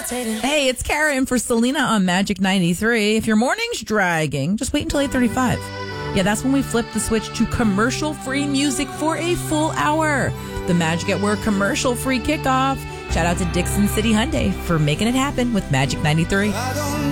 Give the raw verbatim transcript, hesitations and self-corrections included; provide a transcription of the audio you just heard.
Hey, it's Karen for Selena on Magic ninety-three. If your morning's dragging, just wait until eight thirty-five. Yeah, that's when we flip the switch to commercial-free music for a full hour. The Magic at Work commercial-free kickoff. Shout out to Dixon City Hyundai for making it happen with Magic ninety-three.